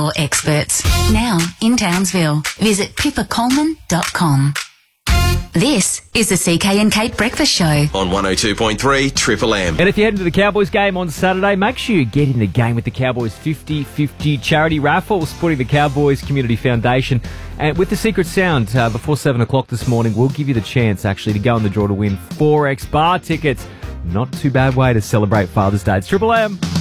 your experts. Now in Townsville. Visit pippacoleman.com. This is the CK and Kate Breakfast Show on 102.3 Triple M. And if you head into the Cowboys game on Saturday, make sure you get in the game with the Cowboys 50-50 charity raffle supporting the Cowboys Community Foundation. And with the secret sound, before 7 o'clock this morning, we'll give you the chance actually to go in the draw to win 4X bar tickets. Not too bad way to celebrate Father's Day. It's Triple M.